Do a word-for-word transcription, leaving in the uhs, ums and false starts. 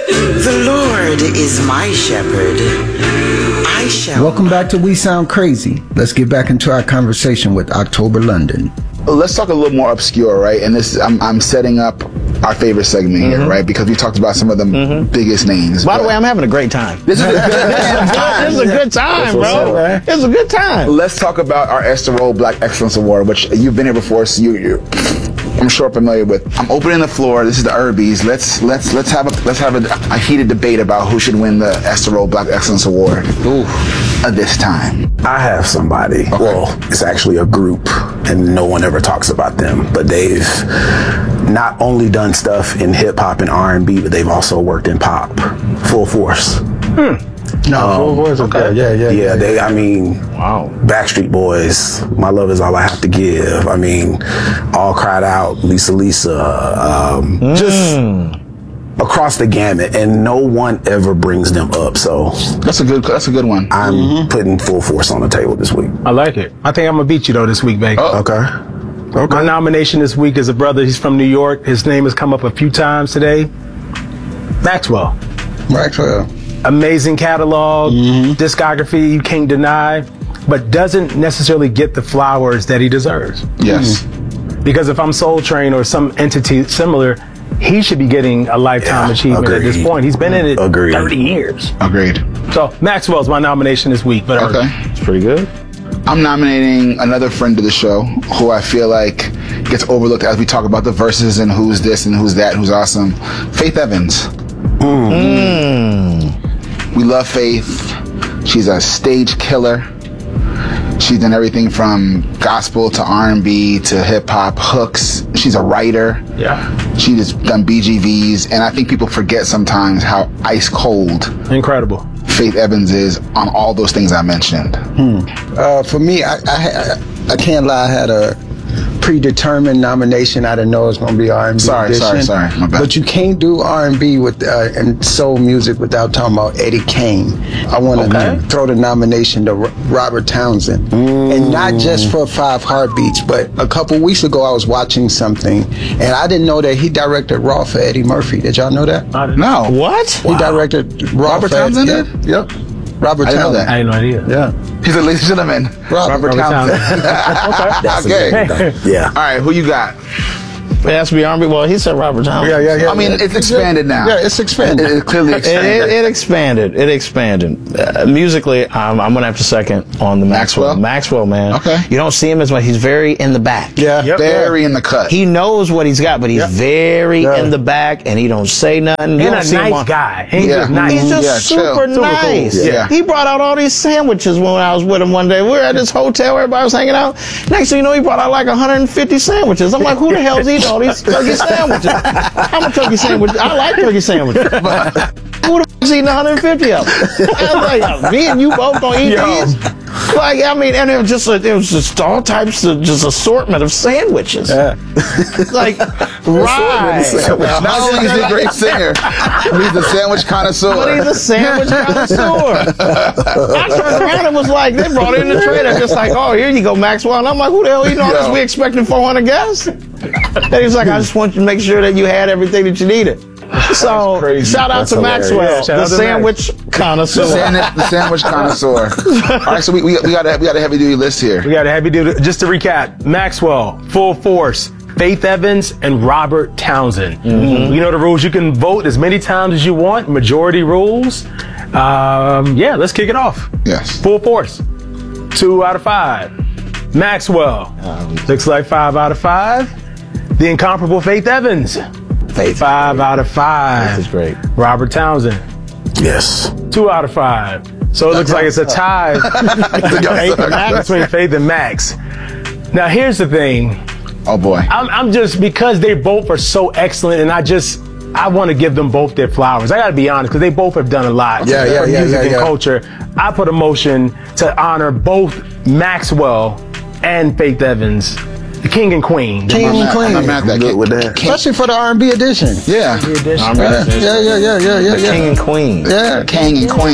The Lord is my shepherd. I shall. Welcome back to We Sound Crazy. Let's get back into our conversation with October London. Let's talk a little more obscure, right? And this, I'm, I'm setting up our favorite segment mm-hmm. here, right? Because we talked about some of the mm-hmm. biggest names. By the way, I'm having a great time. This is a good time. This is a good time, bro. Right? It's a good time. Let's talk about our Esther Rolle Black Excellence Award, which you've been here before, so you, you're, I'm sure familiar with. I'm opening the floor. This is the Urbies. Let's let's let's have a let's have a, a heated debate about who should win the Esther Rolle Black Excellence Award. Ooh. At this time. I have somebody. Okay. Well, it's actually a group, and no one ever talks about them. But they've not only done stuff in hip hop and R and B, but they've also worked in pop. Full Force. Hmm. No, um, Full Force. Okay. Yeah, yeah, yeah. Yeah, they. I mean, wow. Backstreet Boys. My Love Is All I Have to Give. I mean, All Cried Out. Lisa, Lisa. Um, mm. Just. Across the gamut, and no one ever brings them up. So that's a good. That's a good one. I'm mm-hmm. putting Full Force on the table this week. I like it. I think I'm gonna beat you though this week, baby. Oh. Okay. Okay. My nomination this week is a brother. He's from New York. His name has come up a few times today. Maxwell. Maxwell. Amazing catalog, mm-hmm. discography you can't deny, but doesn't necessarily get the flowers that he deserves. Yes. Mm-hmm. Because if I'm Soul Train or some entity similar, he should be getting a lifetime yeah, achievement agreed. At this point. He's been in it agreed. thirty years. Agreed. So Maxwell's my nomination this week. But okay. It's pretty good. I'm nominating another friend of the show who I feel like gets overlooked as we talk about the verses and who's this and who's that, who's awesome. Faith Evans. Mm. Mm. We love Faith. She's a stage killer. She's done everything from gospel to R and B to hip hop, hooks. She's a writer. Yeah. She's done B G Vs, and I think people forget sometimes how ice cold incredible Faith Evans is on all those things I mentioned. Hmm. Uh, for me, I, I I can't lie. I had a predetermined nomination. I didn't know it was going to be R and B. Sorry, edition. sorry, sorry. My bad. But you can't do R and B with uh, and soul music without talking about Eddie Kane. I want to okay. throw the nomination to R- Robert Townsend, mm. and not just for Five Heartbeats. But a couple weeks ago, I was watching something, and I didn't know that he directed Raw for Eddie Murphy. Did y'all know that? I didn't know. What? He wow. directed Raw. Robert for Townsend Ed- did? Yep. yep. Robert I didn't Townsend. know that. I had no idea. Yeah. He's a ladies and gentlemen. Robert, Robert Townsend. Townsend. That's okay. A yeah. All right. Who you got? It has to be R and B. Well, he said Robert Townsend. Yeah, yeah, yeah. I mean, yeah. it's expanded now. Yeah, it's expanded. It, it clearly expanded. It, it, it expanded. It expanded. Uh, musically, um, I'm going to have to second on the Maxwell. Maxwell? Maxwell, man. Okay. You don't see him as much. He's very in the back. Yeah. Yep. Very in the cut. He knows what he's got, but he's yep. very yeah. in the back, and he don't say nothing. He's a nice on, guy. He's yeah. just nice. He's just yeah, super chill. nice. Super cool. yeah. He brought out all these sandwiches when I was with him one day. We were at this hotel. Everybody was hanging out. Next thing you know, he brought out like one hundred fifty sandwiches. I'm like, who the hell's eating all these turkey sandwiches? I'm a turkey sandwich. I like turkey sandwiches. But who the f***'s eating one hundred fifty of them? I was like, me and you both gonna eat Yo. these? Like, I mean, and it was just a, it was just all types of just assortment of sandwiches. Yeah. Like, right. Not only is he a great singer, he's a sandwich connoisseur. But he's a sandwich connoisseur. I turned around and was like, they brought it in the tray. They're just like, oh, here you go, Maxwell. And I'm like, who the hell eating all this? We expecting four hundred guests? And he's like, I just want you to make sure that you had everything that you needed. So, shout out That's to hilarious. Maxwell, Yeah, the sandwich Max. connoisseur. The, sand- the sandwich connoisseur. All right, so we, we, we, got a, we got a heavy duty list here. We got a heavy duty. Just to recap: Maxwell, Full Force, Faith Evans, and Robert Townsend. Mm-hmm. You know the rules. You can vote as many times as you want. Majority rules. Um, yeah, let's kick it off. Yes. Full Force, two out of five. Maxwell, um, looks like five out of five. The incomparable Faith Evans, Faith, five out of five. Faith is great. Robert Townsend, Yes. two out of five. So it looks like it's a tie between Faith and Max. Now here's the thing. Oh boy. I'm, I'm just, because they both are so excellent, and I just, I want to give them both their flowers. I got to be honest, because they both have done a lot yeah, yeah, for yeah, music yeah, and yeah. culture. I put a motion to honor both Maxwell and Faith Evans, the king and queen. King and queen. I'm not that good with that. Especially for the R and B edition. Yeah. Yeah, yeah, yeah, yeah, yeah, yeah, yeah. The king and queen. Yeah. King and queen.